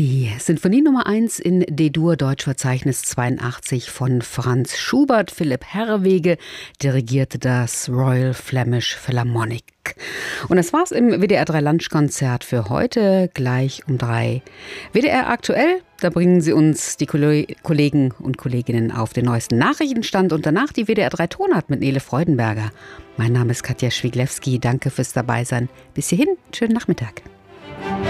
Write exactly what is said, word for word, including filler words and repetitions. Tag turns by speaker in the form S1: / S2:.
S1: Die Sinfonie Nummer eins in D-Dur, Deutschverzeichnis zweiundachtzig von Franz Schubert. Philipp Herreweghe dirigierte das Royal Flemish Philharmonic. Und das war's im W D R drei Lunchkonzert für heute, gleich um drei. W D R aktuell, da bringen sie uns die Kollegen und Kolleginnen auf den neuesten Nachrichtenstand und danach die W D R drei Tonart mit Nele Freudenberger. Mein Name ist Katja Schwiglewski, danke fürs Dabeisein. Bis hierhin, schönen Nachmittag.